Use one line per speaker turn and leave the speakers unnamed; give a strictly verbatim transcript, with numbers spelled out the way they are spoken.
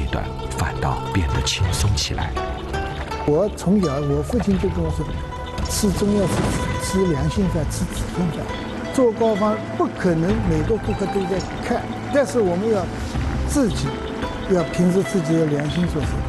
段反倒变得轻松起来。
我从小，我父亲就跟我说，吃中药是吃良心饭，吃指定饭。做膏方不可能每个顾客都在看，但是我们要自己要凭着自己的良心做事。